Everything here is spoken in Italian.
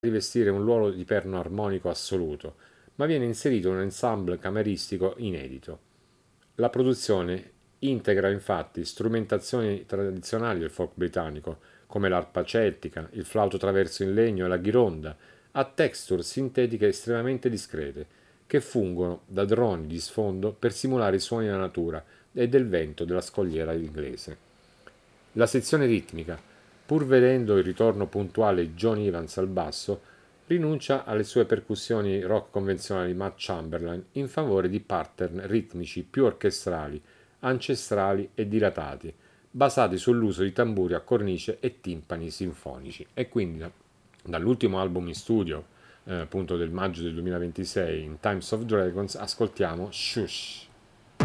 rivestire un ruolo di perno armonico assoluto, ma viene inserito un ensemble cameristico inedito. La produzione integra infatti strumentazioni tradizionali del folk britannico, come l'arpa celtica, il flauto traverso in legno e la ghironda, a texture sintetiche estremamente discrete, che fungono da droni di sfondo per simulare i suoni della natura e del vento della scogliera inglese. La sezione ritmica, pur vedendo il ritorno puntuale di John Evans al basso, rinuncia alle sue percussioni rock convenzionali di Matt Chamberlain in favore di pattern ritmici più orchestrali, ancestrali e dilatati, basati sull'uso di tamburi a cornice e timpani sinfonici. E quindi dall'ultimo album in studio, appunto del maggio del 2026, in Times of Dragons, ascoltiamo Shush.